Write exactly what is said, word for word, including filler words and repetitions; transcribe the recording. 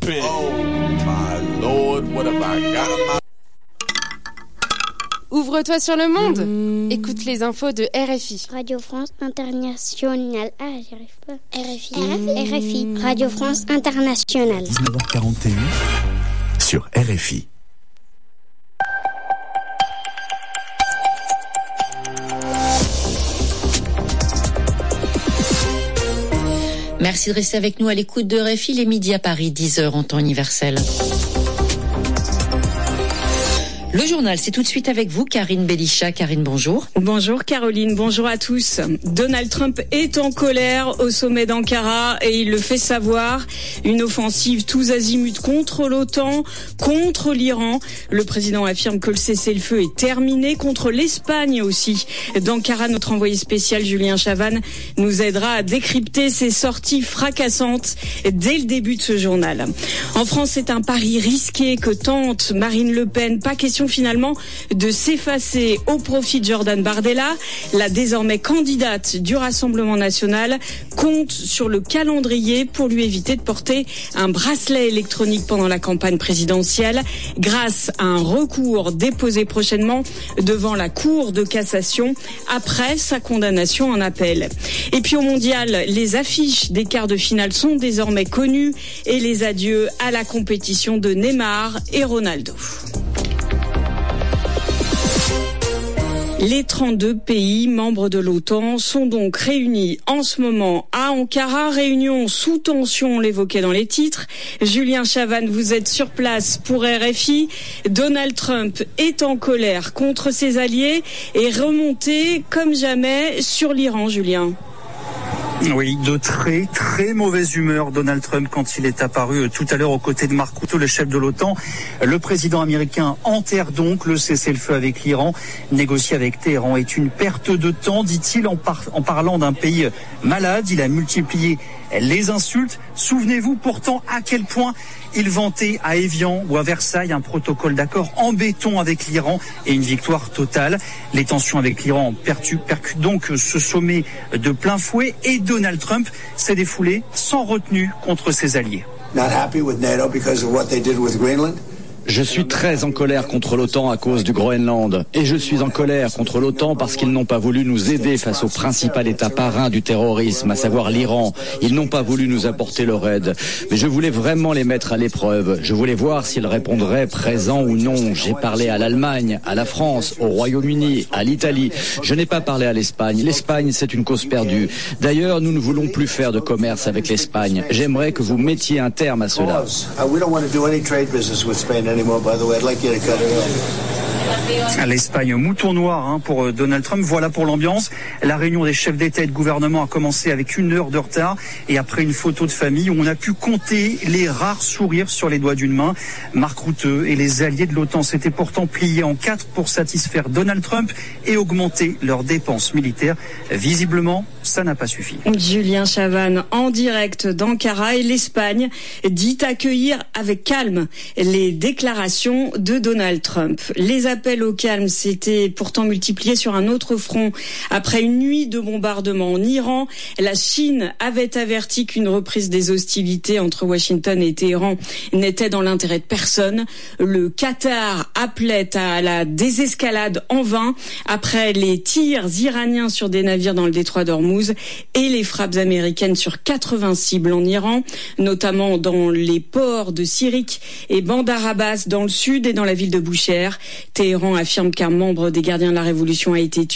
tripping. Oh my lord, what have I got in my... Ouvre-toi sur le monde. Mmh. Écoute les infos de R F I. Radio France Internationale. Ah, j'y arrive pas. R F I. Mmh. R F I. Radio France Internationale. dix-neuf heures quarante et un sur R F I. Merci de rester avec nous à l'écoute de R F I, les midis à Paris, dix heures en temps universel. Le journal, c'est tout de suite avec vous, Karine Belisha. Karine, bonjour. Bonjour Caroline, bonjour à tous. Donald Trump est en colère au sommet d'Ankara et il le fait savoir. Une offensive tous azimuts contre l'OTAN, contre l'Iran. Le président affirme que le cessez-le-feu est terminé, contre l'Espagne aussi. D'Ankara, notre envoyé spécial Julien Chavannes nous aidera à décrypter ces sorties fracassantes dès le début de ce journal. En France, c'est un pari risqué que tente Marine Le Pen. Pas question finalement de s'effacer au profit de Jordan Bardella. La désormais candidate du Rassemblement national compte sur le calendrier pour lui éviter de porter un bracelet électronique pendant la campagne présidentielle grâce à un recours déposé prochainement devant la Cour de cassation après sa condamnation en appel. Et puis au mondial, les affiches des quarts de finale sont désormais connues et les adieux à la compétition de Neymar et Ronaldo. Les trente-deux pays membres de l'OTAN sont donc réunis en ce moment à Ankara. Réunion sous tension, on l'évoquait dans les titres. Julien Chavannes, vous êtes sur place pour R F I. Donald Trump est en colère contre ses alliés et remonté comme jamais sur l'Iran, Julien. Oui, de très très mauvaise humeur Donald Trump quand il est apparu tout à l'heure aux côtés de Mark Rutte, le chef de l'OTAN. Le président américain enterre donc le cessez-le-feu avec l'Iran. Négocier avec Téhéran est une perte de temps, dit-il, en, par- en parlant d'un pays malade. Il a multiplié les insultes. Souvenez-vous pourtant à quel point il vantait à Évian ou à Versailles un protocole d'accord en béton avec l'Iran et une victoire totale. Les tensions avec l'Iran percutent percu donc ce sommet de plein fouet et Donald Trump s'est défoulé sans retenue contre ses alliés. Not happy with NATO because of what they did with Greenland. Je suis très en colère contre l'OTAN à cause du Groenland. Et je suis en colère contre l'OTAN parce qu'ils n'ont pas voulu nous aider face au principal État parrain du terrorisme, à savoir l'Iran. Ils n'ont pas voulu nous apporter leur aide. Mais je voulais vraiment les mettre à l'épreuve. Je voulais voir s'ils répondraient présent ou non. J'ai parlé à l'Allemagne, à la France, au Royaume-Uni, à l'Italie. Je n'ai pas parlé à l'Espagne. L'Espagne, c'est une cause perdue. D'ailleurs, nous ne voulons plus faire de commerce avec l'Espagne. J'aimerais que vous mettiez un terme à cela. L'Espagne, mouton noir hein, pour Donald Trump. Voilà pour l'ambiance. La réunion des chefs d'État et de gouvernement a commencé avec une heure de retard et après une photo de famille où on a pu compter les rares sourires sur les doigts d'une main. Mark Rutte et les alliés de l'OTAN s'étaient pourtant pliés en quatre pour satisfaire Donald Trump et augmenter leurs dépenses militaires. Visiblement, ça n'a pas suffi. Julien Chavannes en direct d'Ankara et l'Espagne dit accueillir avec calme les déclarations de Donald Trump. Les appels au calme s'étaient pourtant multipliés sur un autre front. Après une nuit de bombardements en Iran, la Chine avait averti qu'une reprise des hostilités entre Washington et Téhéran n'était dans l'intérêt de personne. Le Qatar appelait à la désescalade en vain après les tirs iraniens sur des navires dans le détroit d'Ormuz et les frappes américaines sur quatre-vingts cibles en Iran, notamment dans les ports de Sirik et Bandar Abbas dans le sud et dans la ville de Boucher. Téhéran affirme qu'un membre des gardiens de la révolution a été tué.